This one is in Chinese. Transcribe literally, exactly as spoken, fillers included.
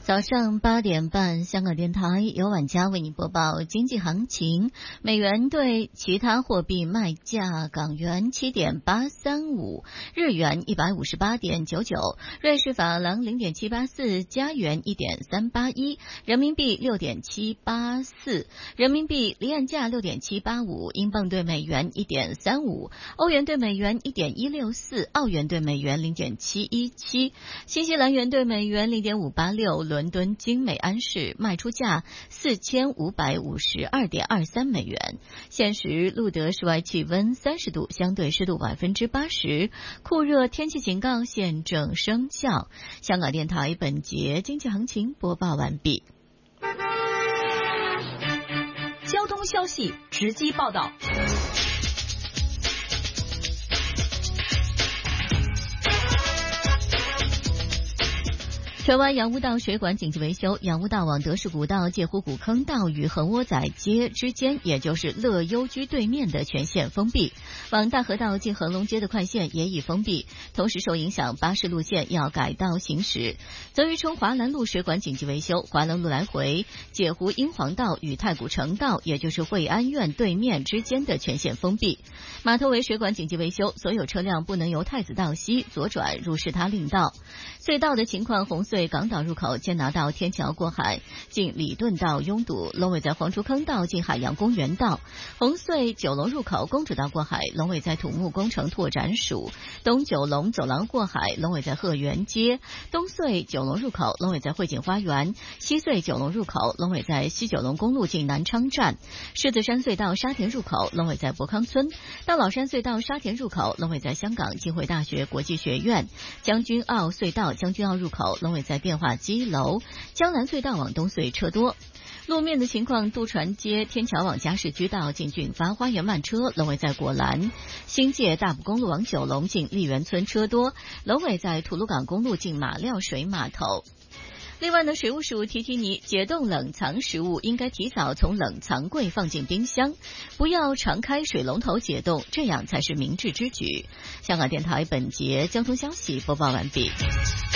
早上八点半，香港电台由晚佳为你播报经济行情。美元对其他货币卖价：港元七点八三五，日元一百五十八点九九，瑞士法郎零点七八四，加元一点三八一，人民币六点七八四，人民币离岸价六点七八五，英镑对美元一点三五，欧元对美元一点一六四，澳元对美元零点七一七，新西兰元对美元零点五八六。伦敦精美安士卖出价四千五百五十二点二三美元。现时录得室外气温三十度，相对湿度百分之八十，酷热天气警告现正生效。香港电台本节经济行情播报完毕。 交通消息直击报道。 荃湾洋务道水管紧急维修，洋务道往德士古道介乎古坑道与横窝仔街之间，也就是乐优居对面的全线封闭。往大河道进恒隆街的快线也已封闭，同时受影响巴士路线要改道行驶。泽余冲华南路水管紧急维修，华南路来回介乎英皇道与太古城道，也就是惠安苑对面之间的全线封闭。码头围水管紧急维修，所有车辆不能由太子道西左转入市他令道。隧道的情况，红隧港岛入口坚拿道天桥过海，进礼顿道拥堵，龙尾在黄竹坑道进海洋公园道。红隧九龙入口公主道过海，龙尾在土木工程拓展署。东九龙走廊过海，龙尾在鹤园街。东隧九龙入口，龙尾在汇景花园。西隧九龙入口，龙尾在西九龙公路进南昌站。狮子山隧道沙田入口，龙尾在博康村。大老山隧道沙田入口，龙尾在香港浸会大学国际学院。将军澳隧道将军澳入口，龙尾在电话机楼。江南隧道往东隧车多。路面的情况，渡船街天桥往嘉市居道进俊发花园慢车，龙尾在果栏。新界大埔公路往九龙进丽园村车多，龙尾在吐露港公路进马料水码头。另外呢，水务署提提你，解冻冷藏食物应该提早从冷藏柜放进冰箱，不要常开水龙头解冻，这样才是明智之举。香港电台本节交通消息播报完毕。